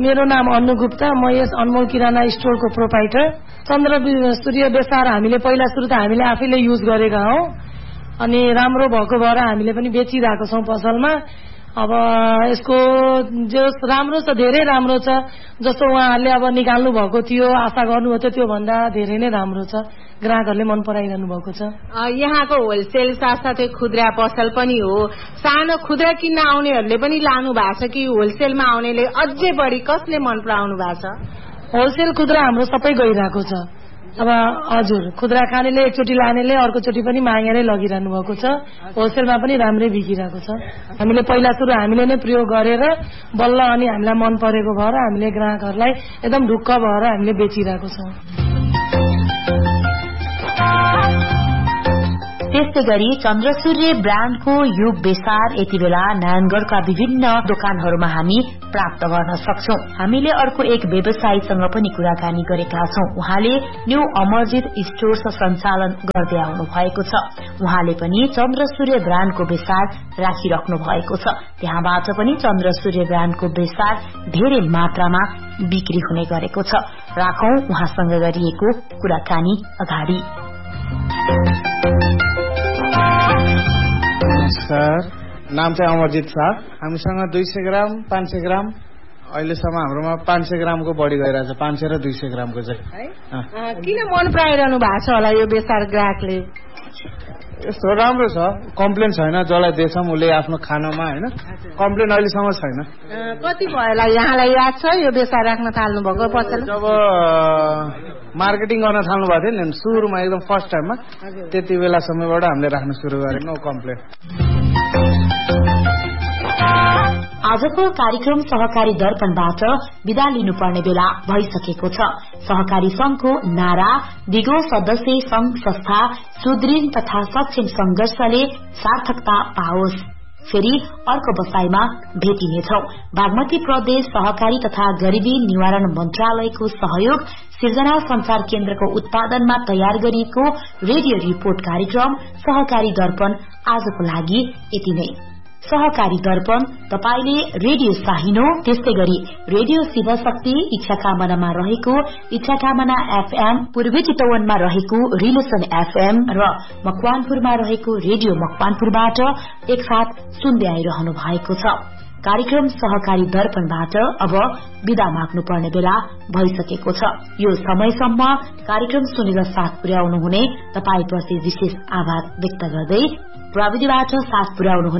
मेरो नाम अन्नु गुप्ता, म यस अनमोल किराना स्टोरको प्रोपाइटर। चन्द्र सूर्य बेसार हामीले पहिला सुरु त हामीले आफैले युज गरेका हौ, अनि राम्रो भएको भएर हामीले पनि बेचिरहेको छौं पसलमा। अब यसको जो राम्रो छ, धेरै राम्रो छ। जस्तो उहाँहरूले अब निकाल्नु भएको थियो, आशा गर्नुभएको थियो, त्यो भन्दा धेरै नै राम्रो छ। ग्राहकहरूले मन पराइरहनु भएको छ। यहाँको होलसेल साथसाथै खुद्रा पसल पनि हो। सानो खुद्रा किन्न आउनेहरूले पनि लानु भएको छ कि होलसेलमा आउनेले अझै बढी कसले मन पराउनु भएको छ? होलसेल खुद्रा हाम्रो सबै गइरहेको छ। अब हजुर, खुद्रा खानेले एकचोटि लानेले अर्कोचोटि पनि मागेरै लगिरहनु भएको छ। होलसेलमा पनि राम्रै बिकिरहेको छ। हामीले पहिला सुरु हामीले नै प्रयोग गरेर बल्ल अनि हामीलाई मन परेको भएर हामीले ग्राहकहरूलाई एकदम ढुक्क भएर हामीले बेचिरहेको छौं। त्यस्तै गरी चन्द्रसूर्य ब्रान्डको यो बेसार यति बेला नारायणगढ़का विभिन्न दोकानहरूमा हामी प्राप्त गर्न सक्छौं। हामीले अर्को एक व्यवसायीसँग पनि कुराकानी गरेका छौं। उहाँले न्यू अमरजित स्टोर्स सञ्चालन गर्दै आउनु भएको छ। उहाँले पनि चन्द्रसूर्य ब्रान्डको बेसार राखिराख्नु भएको छ। त्यहाँबाट पनि चन्द्रसूर्य ब्रान्डको बेसार धेरै मात्रामा बिक्री हुने गरेको छ। राखौं उहाँसँग गरिएको कुराकानी अगाडि। सर, नाम चाहिँ अमरजित शाह। हामीसँग 200 ग्राम 500 ग्राम अहिलेसम्म हाम्रोमा 500 ग्रामको बढी गइरहेछ। 500 र 200 ग्रामको चाहिँ। किन मन पराइरहनु भएको छ होला यो बेसार ग्राहकले? यस्तो राम्रो छ, कम्प्लेन छैन। जसलाई दिएछौँ उसले आफ्नो खानामा हैन कम्प्लेन अहिलेसम्म छैन। कति भयो होला यहाँलाई याद छ यो बेसार राख्न थाल्नु भएको पसल? जब मार्केटिङ गर्न थाल्नु भएको थियो नि सुरुमा, एकदम फर्स्ट टाइममा, त्यति बेला समयबाट हामीले राख्न सुरु गरे। No complain. आजको कार्यक्रम सहकारी दर्पणबाट विदा लिनुपर्ने बेला भइसकेको छ। सहकारी संघको नारा दिगो सदस्य संघ संस्था सुदृढ तथा सक्षम संघर्षले सार्थकता पाओस्। फेरि अर्को बसाईमा भेटिनेछौ। बागमती प्रदेश सहकारी तथा गरिबी निवारण मन्त्रालयको सहयोग सिर्जना संचार केन्द्रको उत्पादनमा तयार गरिएको रेडियो रिपोर्ट कार्यक्रम सहकारी दर्पण आजको लागि यति नै। सहकारी दर्पण तपाईले रेडियो साहिनो, त्यस्तै गरी रेडियो शिवशक्ति इच्छाकामनामा रहेको इच्छाकामना एफएम, पूर्वी चितवनमा रहेको रिलेसन एफएम र मकवानपुरमा रहेको रेडियो मकवानपुरबाट एकसाथ सुन्दै आइरहनु भएको छ। कार्यक्रम सहकारी दर्पणबाट अब विदा माग्नु पर्ने बेला भइसकेको छ। यो समयसम्म कार्यक्रम सुनेर साथ पुर्याउनु हुने तपाईप्रति विशेष आभार व्यक्त गर्दै प्रविधिबाट साथ पुर्याउनु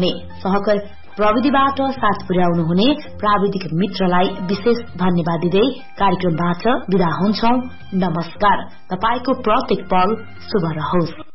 हुने प्राविधिक मित्रलाई विशेष धन्यवाद दिँदै कार्यक्रमबाट विदा हुन्छौं। नमस्कार। तपाईको प्रत्येक पल शुभ रहोस्।